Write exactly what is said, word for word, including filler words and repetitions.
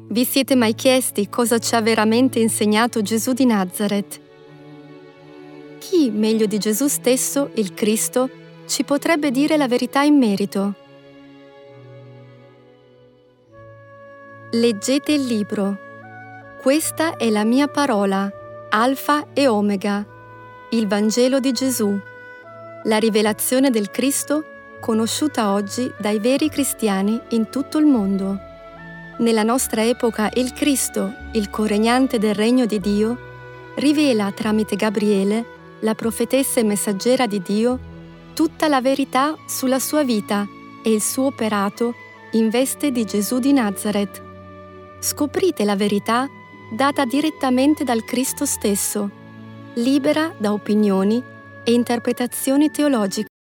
Vi siete mai chiesti cosa ci ha veramente insegnato Gesù di Nazaret? Chi, meglio di Gesù stesso, il Cristo, ci potrebbe dire la verità in merito? Leggete il libro. Questa è la mia parola, Alfa e Omega, il Vangelo di Gesù, la rivelazione del Cristo conosciuta oggi dai veri cristiani in tutto il mondo. Nella nostra epoca il Cristo, il coregnante del regno di Dio, rivela tramite Gabriele, la profetessa e messaggera di Dio, tutta la verità sulla sua vita e il suo operato in veste di Gesù di Nazaret. Scoprite la verità data direttamente dal Cristo stesso, libera da opinioni e interpretazioni teologiche.